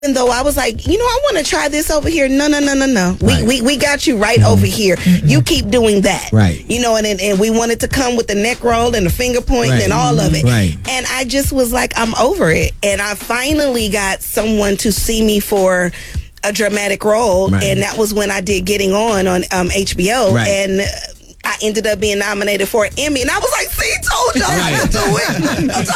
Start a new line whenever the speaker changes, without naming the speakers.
even though I was like, I want to try this over here. No.
Right.
We got you right over here. You keep doing that.
Right.
And we wanted to come with the neck roll and the finger point and all of it.
Right.
And I just was like, I'm over it. And I finally got someone to see me for a dramatic role.
Right.
And that was when I did Getting On HBO.
Right.
And I ended up being nominated for an Emmy. And I was like, see, told y'all I could do it.